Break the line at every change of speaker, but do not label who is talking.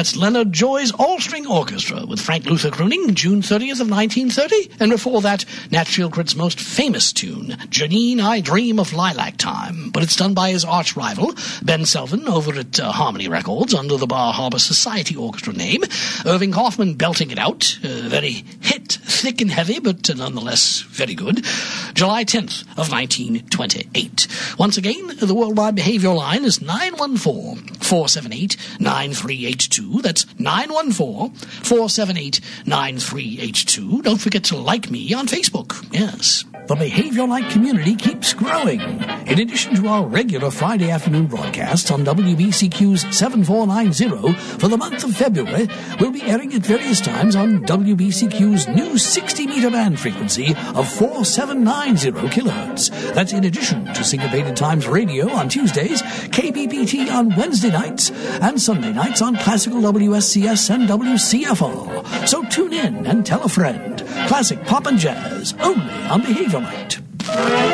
That's Leonard Joy's All-String Orchestra with Frank Luther crooning, June 30th of 1930. And before that, Nat Shilkret's most famous tune, Janine, I Dream of Lilac Time. But it's done by his arch rival, Ben Selvin, over at Harmony Records under the Bar Harbor Society Orchestra name. Irving Hoffman belting it out. Very hit, thick and heavy, but nonetheless very good. July 10th of 1928. Once again, the Worldwide Behavior line is 914-478-9382. That's 914-478-9382. Don't forget to like me on Facebook. Yes. The Behavior Light community keeps growing. In addition to our regular Friday afternoon broadcasts on WBCQ's 7490 for the month of February, we'll be airing at various times on WBCQ's new 60-meter band frequency of 4790 kilohertz. That's in addition to Syncopated Times Radio on Tuesdays, KBPT on Wednesday nights, and Sunday nights on Classical WSCS and WCFR. So tune in and tell a friend. Classic pop and jazz, only on Behavior Light.